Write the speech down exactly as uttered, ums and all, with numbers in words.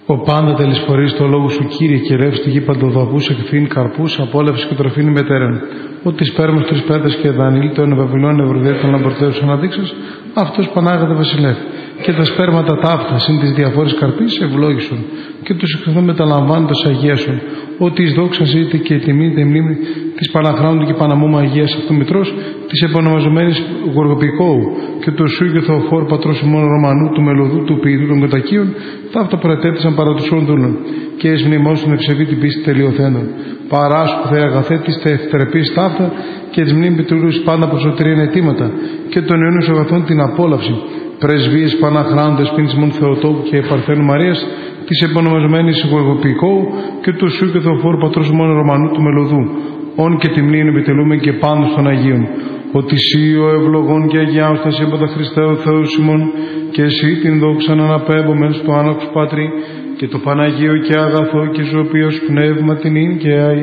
Ο πάντα τελεσφορείς το λόγο σου, Κύριε, και ρεύς τη γη παντοδαπούς, εκφήν καρπούς, απόλαυση και τροφήν μετέραν. Ότι σπέρμος τρεις πέτας και δανείλ, το εν Βαβυλών ευρωδία των λαμπορτέους αναδείξας, αυτός Πανάγαθε βασιλεύ. Και τα σπέρματα ταύτα, συν τις διαφόρες καρπής, ευλόγησον. Και τους εκθεθούν μεταλαμβάνοντας αγίασον. Ότι εις δόξα ζήτη και τιμή τε μνήμη της Παναχράντου και Παναμούμα Αγίας αυτού Μητρός, της επωνομαζομένης Γοργοπικόου και του Σου και Θεοφόρ πατρός ημών Ρωμανού, του Μελωδού, του Ποιητού των Κοτακίων, ταύτα προετέθησαν παρά τους όνδουλων. Και εις μνημόσουν ευσεβή την πίστη τελειοθέντων. Παράσκου θε αγαθέ της τε ευθερεπής ταύτα και της μνήμη πιτουρούς πάντα προσωτηρίαν αιτήματα και των αιώνιους αγαθών την απόλαυση. Πρεσβείες Παναχράντες πίνσιμον Θεοτόκου και Παρθένου Μαρίας, της επωνομαζομένης Γοργοπικόου και του Σου και Θεοφόρ πατρός ημών Ρωμανού, του Μελωδού, όν και τιμνήν επιτελούμε και πάντως των Αγίων. Ότι Συ ο ευλογών και αγιάωστας είπα Χριστέ ο Θεός ημών, και Εσύ την δόξαν αναπέμπομεν στο άναξ Πάτρι, και το Παναγίο και αγαθό και ζωοποιός πνεύμα την ίν και αη.